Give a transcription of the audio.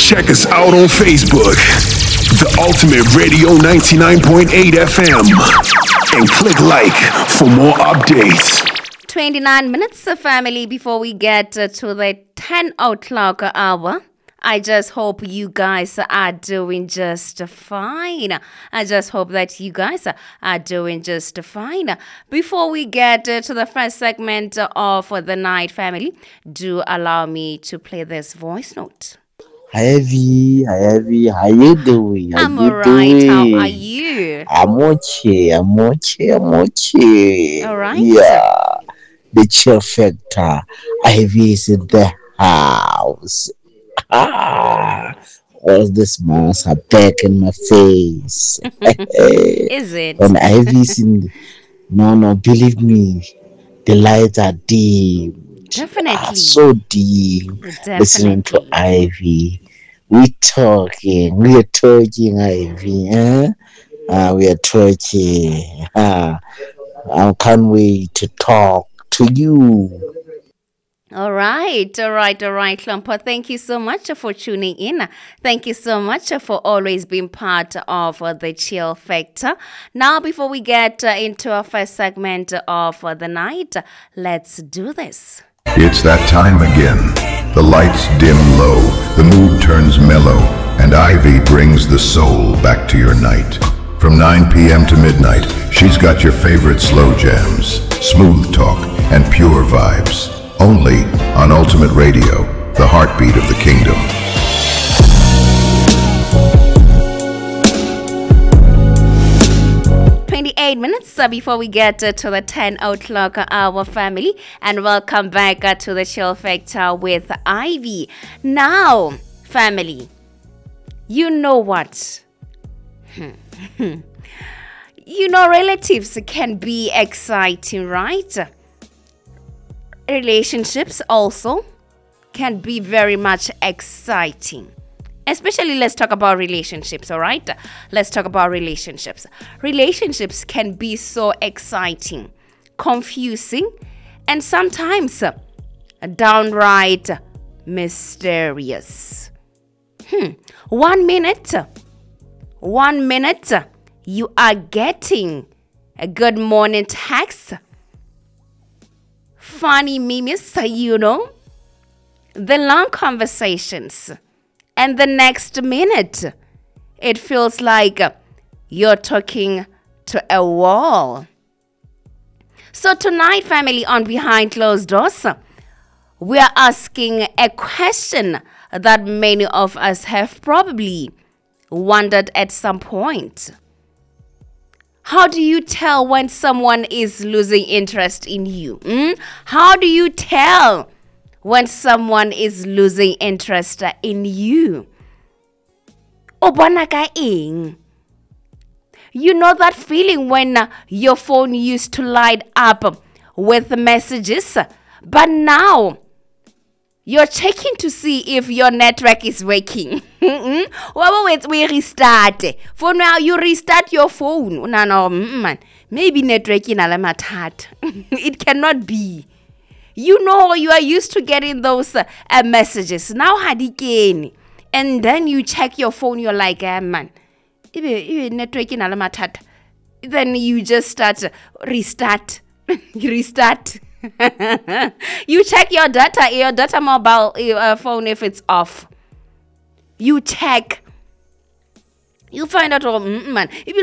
Check us out on Facebook, The Ultimate Radio 99.8 FM, and click like for more updates. 29 minutes, family, before we get to the 10 o'clock hour. I just hope you guys are doing just fine. I just hope that you guys are doing just fine. Before we get to the first segment of the night, family, do allow me to play this voice note. Hi, Evie. How you doing? I'm alright. How are you? I'm okay. Alright. Yeah. The chill factor. Ivy is in the house. All these smiles are back in my face. Is it? When Ivy's in, no, believe me, the lights are dim. Definitely. So deep. Definitely. Listening to Ivy. We are talking, Ivy. We are talking. I can't wait to talk to you. All right, Klumper. Thank you so much for tuning in. Thank you so much for always being part of the Chill Factor. Now, before we get into our first segment of the night, let's do this. It's that time again. The lights dim low, the mood turns mellow, and Ivy brings the soul back to your night. From 9 p.m. to midnight, she's got your favorite slow jams, smooth talk, and pure vibes. Only on Ultimate Radio, the heartbeat of the kingdom. 28 minutes before we get to the 10 o'clock hour, family, and welcome back to the Chill Factor with Ivy. Now, family, you know what? Relatives can be exciting, right? Relationships also can be very much exciting. Especially, let's talk about relationships, all right? Let's talk about relationships. Relationships can be so exciting, confusing, and sometimes downright mysterious. 1 minute, you are getting a good morning text, funny memes, the long conversations, and the next minute, it feels like you're talking to a wall. So tonight, family, on Behind Closed Doors, we are asking a question that many of us have probably wondered at some point. How do you tell when someone is losing interest in you? How do you tell when someone is losing interest in you? You know that feeling when your phone used to light up with messages, but now you're checking to see if your network is working. We restart. For now, you restart your phone. No, maybe network in Alamatat. It cannot be. You are used to getting those messages. Now, hadikeni. And then you check your phone, you're like, man, network in Alamatat. Then you just start restart. You restart. You check your data mobile phone if it's off. You check. You find out, man.